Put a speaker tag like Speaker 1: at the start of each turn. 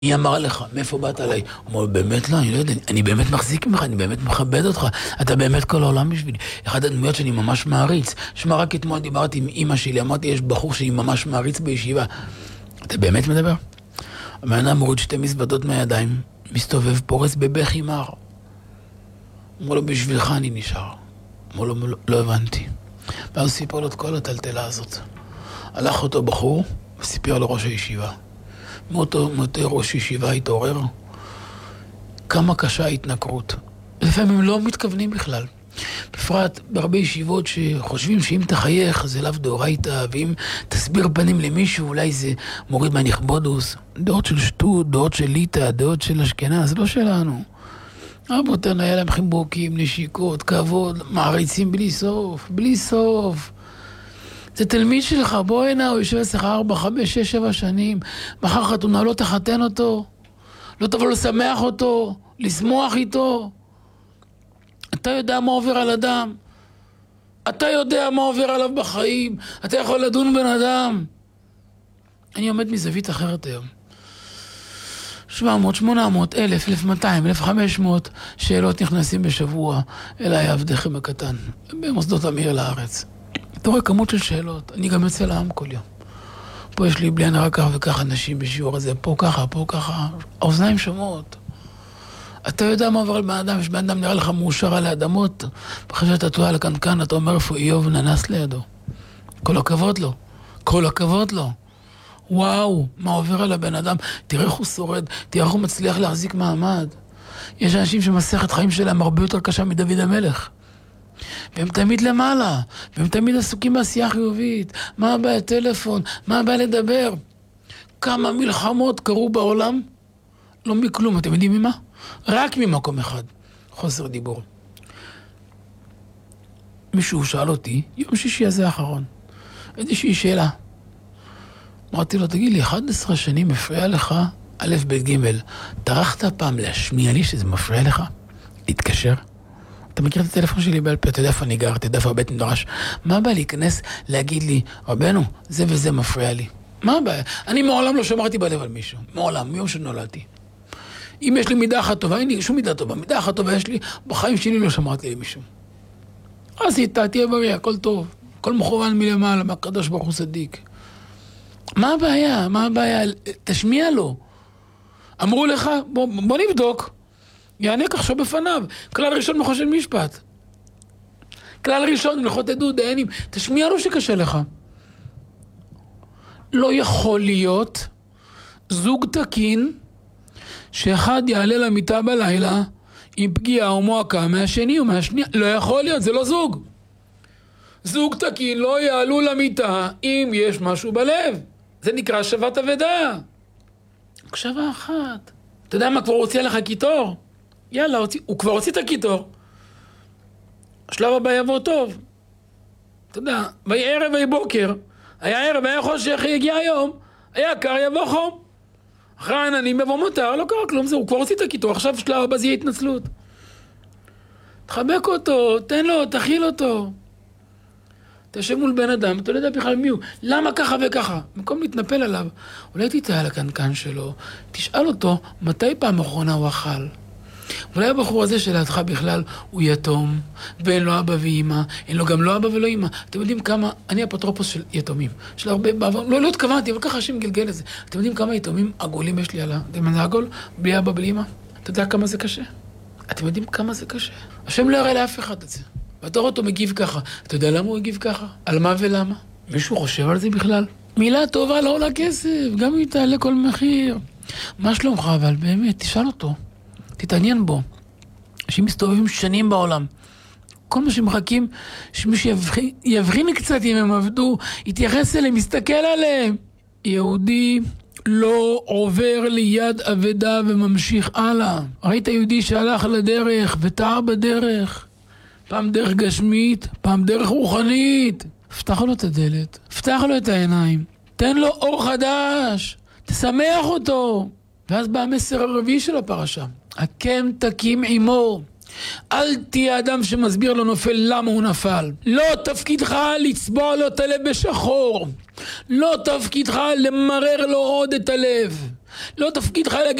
Speaker 1: מי אמר לך? מאיפה באת עליי? הוא אומר, באמת לא, אני לא יודע, אני באמת מחזיק ממך, אני באמת מכבד אותך, אתה באמת כל העולם בשבילי. אחד הדמויות שאני ממש מעריץ. שמה, רק אתמול דיברתי עם אמא שלי, אמרתי, יש בחור שאני ממש מעריץ בישיבה. אתה באמת מדבר? המענה מוריד 2 מזוודות מהידיים, מסתובב, פורס בבכי מר. אמרו לו, בשבילך אני נשאר. אמרו לו, לא הבנתי. ואז סיפר לו את כל הטלטלה הזאת. הלך אותו בחור וסיפר לראש הישיבה. מאותו ראש ישיבה התעורר. כמה קשה ההתנכרות. לפעמים לא מתכוונים בכלל. בפרט בהרבה ישיבות שחושבים שאם תחייך זה לאו דאורייתא, ואם תסביר פנים למישהו אולי זה מוריד מהנכבודוס. דעות של שטות, דעות של ליטא, דעות של אשכנז, זה לא שלנו. רבותינו, היה להם חיבוקים, נשיקות, כבוד, מעריצים בלי סוף, בלי סוף. זה תלמיד שלך, בוא הנה, הוא יושב אצלך 4, 5, 6, 7 שנים, מחר חתונה לא תחתן אותו, לא תבוא לשמח אותו, לשמוח איתו. אתה יודע מה עובר על אדם, אתה יודע מה עובר עליו בחיים, אתה יכול לדון בן אדם. אני עומד מזווית אחרת היום. 700, 800, 1,000, 1,200, 1,500 שאלות נכנסים בשבוע אליי עבדכם הקטן, במוסדות אמיר לארץ. אתה רואה כמות של שאלות, אני גם יוצא לעם כל יום. פה יש לי בלי עין רק כך וכך אנשים בשיעור הזה, פה ככה, פה ככה, האוזניים שומעות. אתה יודע מה עובר על בן אדם, יש בן אדם נראה לך מאושר על האדמות, אחרי שאתה תוהה על הקנקן, אתה אומר איפה איוב ננס לידו. כל הכבוד לו, כל הכבוד לו. וואו, מה עובר על הבן אדם, תראה איך הוא שורד, תראה איך הוא מצליח להחזיק מעמד. יש אנשים שמסכת חיים שלהם הרבה יותר קשה מדוד המלך. והם תמיד למעלה, והם תמיד עסוקים בעשייה חיובית. מה הבעיה טלפון? מה הבעיה לדבר? כמה מלחמות קרו בעולם? לא מכלום, אתם יודעים ממה? רק ממקום אחד, חוסר דיבור. מישהו שאל אותי, יום שישי הזה האחרון, איזושהי שאלה. אמרתי לו, תגיד לי, 11 שנים מפריע לך א' ב' ג', טרחת פעם להשמיע לי שזה מפריע לך? להתקשר? אתה מכיר את הטלפון שלי בעל פה, אתה יודע איפה אני גר, אתה יודע איפה הבית מדרש. מה הבעיה להיכנס, להגיד לי, רבנו, זה וזה מפריע לי? מה הבעיה? אני מעולם לא שמרתי בלב על מישהו. מעולם, מיום שנולדתי. אם יש לי מידה אחת טובה, אין לי שום מידה טובה. מידה אחת טובה יש לי, בחיים שלי לא שמרתי למישהו. עשית, תהיה בריא, הכל טוב. הכל מכוון מלמעלה, מהקדוש ברוך הוא צדיק. מה הבעיה? מה הבעיה? תשמיע לו. אמרו לך, בוא נבדוק. יענה כחשו בפניו. כלל ראשון מחושן משפט. כלל ראשון מלכות עדות, דיינים. תשמיע לו שקשה לך. לא יכול להיות זוג תקין שאחד יעלה למיטה בלילה עם פגיעה או מועקה מהשני או מהשנייה. לא יכול להיות, זה לא זוג. זוג תקין לא יעלו למיטה אם יש משהו בלב. זה נקרא שבת אבדה. הקשבה אחת. אתה יודע מה, כבר הוציא לך קיטור? יאללה, הוא כבר הוציא את הקיטור. השלב הבא יבוא טוב. אתה יודע, ויהי ערב ויהי בוקר. היה ערב, היה חושך, יגיע היום. היה קר, יבוא חום. אחרי העננים יבוא מותר, לא קרה כלום, הוא כבר הוציא את הקיטור. עכשיו שלב הבא זה יהיה התנצלות. תחבק אותו, תן לו, תכיל אותו. תשב מול בן אדם, אתה לא יודע בכלל מי הוא. למה ככה וככה? במקום להתנפל עליו, אולי תתאה על הקנקן שלו, תשאל אותו מתי פעם אחרונה הוא אכל. אולי הבחור הזה שלדך בכלל הוא יתום, ואין לו אבא ואמא, אין לו גם לא אבא ולא אמא. אתם יודעים כמה, אני אפוטרופוס של יתומים, של הרבה בעבר, לא התכוונתי, אבל ככה השם גלגל את זה. אתם יודעים כמה יתומים עגולים יש לי עלה? אתם יודעים מה זה עגול? בלי אבא, בלי אמא? אתה יודע כמה זה קשה? אתם יודעים כמה זה קשה? השם לא יראה לאף אחד את זה. ואתה רואה אותו מגיב ככה. אתה יודע למה הוא הגיב ככה? על מה ולמה? מישהו חושב על זה בכלל? מילה טובה לא עולה כסף, גם אם תעלה כל מחיר. מה שלומך אבל באמת, תשאל אותו. תתעניין בו. אנשים מסתובבים שנים בעולם. כל מה שמחכים, שמישהו יבחין קצת אם הם עבדו, יתייחס אליהם, יסתכל עליהם. יהודי לא עובר ליד אבדה וממשיך הלאה. ראית יהודי שהלך לדרך וטעה בדרך. פעם דרך גשמית, פעם דרך רוחנית. פתח לו את הדלת, פתח לו את העיניים, תן לו אור חדש, תשמח אותו. ואז בא המסר הרביעי של הפרשה. הקם תקים עמו. אל תהיה אדם שמסביר לו נופל למה הוא נפל. לא תפקידך לצבוע לו את הלב בשחור. לא תפקידך למרר לו עוד את הלב. לא תפקידך להגיד